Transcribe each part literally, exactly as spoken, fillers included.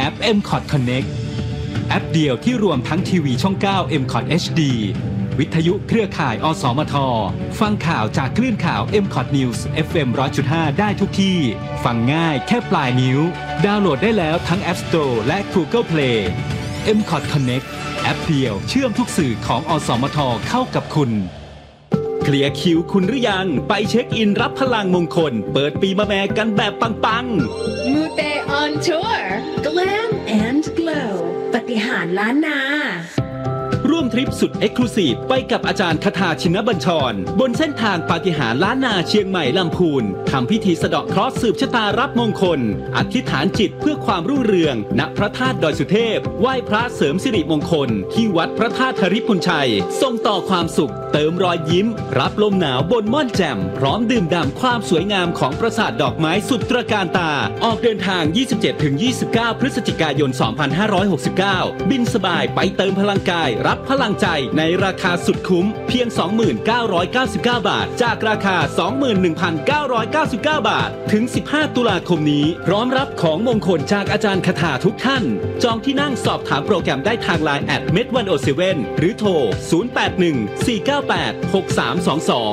ป เอ็ม คอท Connect แอปเดียวที่รวมทั้งทีวีช่อง เก้า เอ็ม คอท เอช ดี วิทยุเครือข่ายอสมทฟังข่าวจากคลื่นข่าว เอ็ม คอท News เอฟ เอ็ม หนึ่งร้อยจุดห้า ได้ทุกที่ฟังง่ายแค่ปลายนิ้วดาวน์โหลดได้แล้วทั้ง App Store และ Google Play เอ็ม คอท Connect แอปเดียวเชื่อมทุกสื่อของอสมทเข้ากับคุณเคลียร์คิวคุณหรือยังไปเช็คอินรับพลังมงคลเปิดปีมะแม่กันแบบปังๆมูเต on tour Glam and Glow ปฏิหารล้านนาร่วมทริปสุดเอ็กซ์คลูซีฟไปกับอาจารย์คทาชินบัญชรบนเส้นทางปาฏิหาริย์ล้านนาเชียงใหม่ลำพูนทำพิธีสะเดาะเคราะห์สืบชะตารับมงคลอธิษฐานจิตเพื่อความรุ่งเรืองณพระธาตุดอยสุเทพไหว้พระเสริมสิริมงคลที่วัดพระธาตุธริพุนชัยส่งต่อความสุขเติมรอยยิ้มรับลมหนาวบนม่อนแจ่มพร้อมดื่มด่ำความสวยงามของปราสาทดอกไม้สุดตระการตาออกเดินทาง ยี่สิบเจ็ดถึงยี่สิบเก้า พฤศจิกายน สองพันห้าร้อยหกสิบเก้า บินสบายไปเติมพลังกายรับพลังใจในราคาสุดคุ้มเพียง สองพันเก้าร้อยเก้าสิบเก้า บาทจากราคา สองหมื่นหนึ่งพันเก้าร้อยเก้าสิบเก้า บาทถึงสิบห้าตุลาคมนี้พร้อมรับของมงคลจากอาจารย์คทาทุกท่านจองที่นั่งสอบถามโปรแกรมได้ทาง ไลน์ แอท เมด หนึ่งศูนย์เจ็ด หรือโทรศูนย์ แปด หนึ่ง สี่ เก้า แปด หก สาม สอง สอง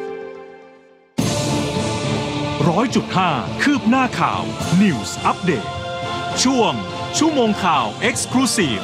ร้อยจุดห้า คืบหน้าข่าว News Update ช่วงชั่วโมงข่าว Exclusive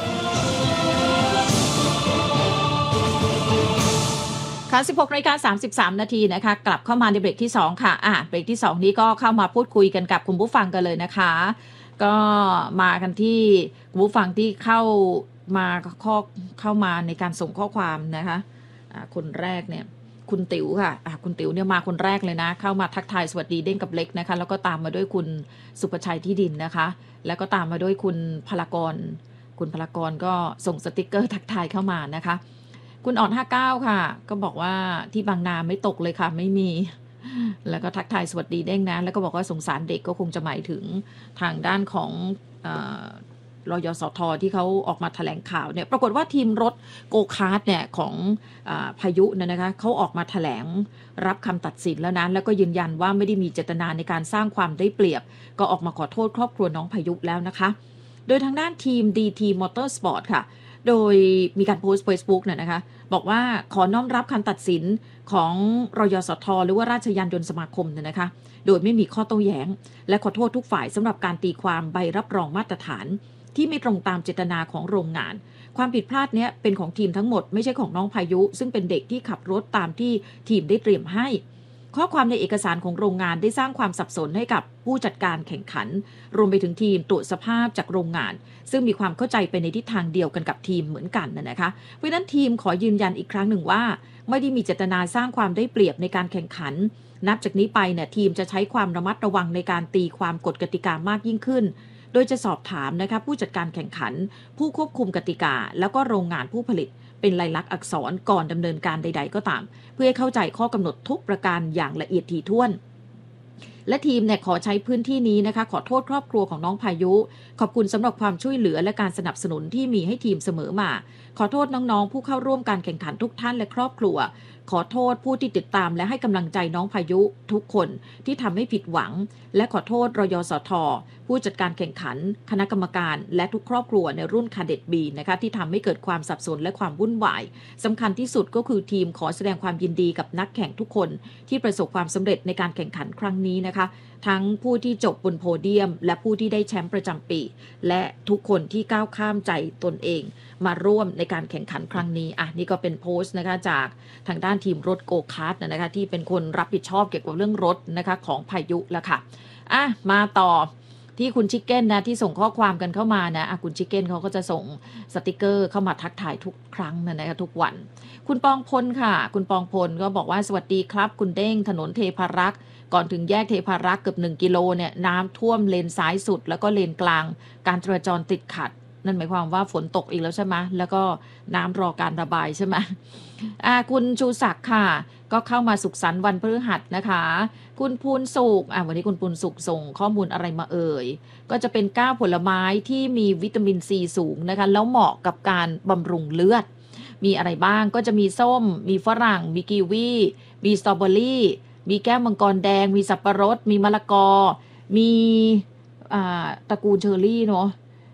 ค่ะ สิบหกนาฬิกาสามสิบสาม นาทีนะคะกลับเข้ามาในเบรกที่สองค่ะอ่ะเบรกที่สองนี้ก็เข้ามาพูดคุยกันกับคุณผู้ฟังกันเลยนะคะก็มากันที่คุณผู้ฟังที่เข้ามาข้อเข้ามาในการส่งข้อความนะคะอ่ะคนแรกเนี่ยคุณติ๋วค่ะอ่ะคุณติ๋วเนี่ยมาคนแรกเลยนะเข้ามาทักทายสวัสดีเด้งกับเล็กนะคะแล้วก็ตามมาด้วยคุณสุประชัยที่ดินนะคะแล้วก็ตามมาด้วยคุณพลากรคุณพลากรก็ส่งสติกเกอร์ทักทายเข้ามานะคะคุณอ่อนห้าสิบเก้าค่ะก็บอกว่าที่บางนาไม่ตกเลยค่ะไม่มีแล้วก็ทักทายสวัสดีเด้งนะแล้วก็บอกว่าสงสารเด็กก็คงจะหมายถึงทางด้านของเอ่อรยสทที่เขาออกมาแถลงข่าวเนี่ยปรากฏว่าทีมรถโกคาร์ทเนี่ยของอ่าพายุเนี่ยนะคะเขาออกมาแถลงรับคำตัดสินแล้วนะแล้วก็ยืนยันว่าไม่ได้มีเจตนาในการสร้างความได้เปรียบก็ออกมาขอโทษครอบครัวน้องพายุแล้วนะคะโดยทางด้านทีม ดี ที Motorsport ค่ะโดยมีการโพสต์ Facebook เนี่ยนะคะบอกว่าขอน้อมรับคำตัดสินของรยสทหรือว่าราชยานยนต์สมาคมเนี่ยนะคะโดยไม่มีข้อโต้แย้งและขอโทษทุกฝ่ายสำหรับการตีความใบรับรองมาตรฐานที่ไม่ตรงตามเจตนาของโรงงานความผิดพลาดเนี้ยเป็นของทีมทั้งหมดไม่ใช่ของน้องพายุซึ่งเป็นเด็กที่ขับรถตามที่ทีมได้เตรียมให้ข้อความในเอกสารของโรงงานได้สร้างความสับสนให้กับผู้จัดการแข่งขันรวมไปถึงทีมตรวจสภาพจากโรงงานซึ่งมีความเข้าใจไปในทิศทางเดียวกันกับทีมเหมือนกันนะคะเพราะฉะนั้นทีมขอยืนยันอีกครั้งหนึ่งว่าไม่ได้มีเจตนาสร้างความได้เปรียบในการแข่งขันนับจากนี้ไปเนี่ยทีมจะใช้ความระมัดระวังในการตีความกฎกติกามากยิ่งขึ้นโดยจะสอบถามนะคะผู้จัดการแข่งขันผู้ควบคุมกติกาแล้วก็โรงงานผู้ผลิตเป็นลายลักษณ์อักษรก่อนดำเนินการใดๆก็ตามเพื่อให้เข้าใจข้อกำหนดทุกประการอย่างละเอียดถี่ถ้วนและทีมเนี่ยขอใช้พื้นที่นี้นะคะขอโทษครอบครัวของน้องพายุขอบคุณสำหรับความช่วยเหลือและการสนับสนุนที่มีให้ทีมเสมอมาขอโทษน้องๆผู้เข้าร่วมการแข่งขันทุกท่านและครอบครัวขอโทษผู้ที่ติดตามและให้กำลังใจน้องพายุทุกคนที่ทำให้ผิดหวังและขอโทษรยสทผู้จัดการแข่งขันคณะกรรมการและทุกครอบครัวในรุ่นคาเด็ดบีนะคะที่ทำให้เกิดความสับสนและความวุ่นวายสำคัญที่สุดก็คือทีมขอแสดงความยินดีกับนักแข่งทุกคนที่ประสบความสำเร็จในการแข่งขันครั้งนี้นะคะทั้งผู้ที่จบบนโพเดียมและผู้ที่ได้แชมป์ประจำปีและทุกคนที่ก้าวข้ามใจตนเองมาร่วมในการแข่งขันครั้งนี้อ่ะนี่ก็เป็นโพสต์นะคะจากทางด้านทีมรถโกคาร์ทนะคะที่เป็นคนรับผิดชอบเกี่ยวกับเรื่องรถนะคะของพายุแล้วค่ะอ่ะมาต่อที่คุณชิคเก้นนะที่ส่งข้อความกันเข้ามานะอ่ะคุณชิคเก้นเขาก็จะส่งสติกเกอร์เข้ามาทักทายทุกครั้งนะคะทุกวันคุณปองพลค่ะคุณปองพลก็บอกว่าสวัสดีครับคุณเด้งถนนเทพารักษ์ก่อนถึงแยกเทพารักษ์เกือบหนึ่งกิโลเนี่ยน้ำท่วมเลนซ้ายสุดแล้วก็เลนกลางการจราจรติดขัดนั่นหมายความว่าฝนตกอีกแล้วใช่ไหมแล้วก็น้ำรอการระบายใช่ไหมอ่าคุณชูศักดิ์ค่ะก็เข้ามาสุขสันต์วันพฤหัสนะคะคุณพูนสุขอ่าวันนี้คุณพูนสุขส่งข้อมูลอะไรมาเอ่ยก็จะเป็นก้าวผลไม้ที่มีวิตามินซีสูงนะคะแล้วเหมาะกับการบำรุงเลือดมีอะไรบ้างก็จะมีส้มมีฝรั่งมีกีวีมีสตรอเบอรี่มีแก้วมังกรแดงมีสับปะรดมีมะละกอมีอ่าตระกูลเชอร์รี่เนาะ